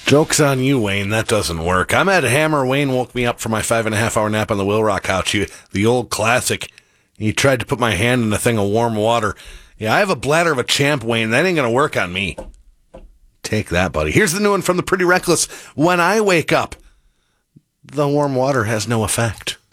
Joke's on you, Wayne. That doesn't work. I'm at Hammer. Wayne woke me up from my 5.5-hour nap on the Will Rock couch. The old classic. He tried to put my hand in a thing of warm water. Yeah, I have a bladder of a champ, Wayne. That ain't going to work on me. Take that, buddy. Here's the new one from the Pretty Reckless. When I wake up, the warm water has no effect.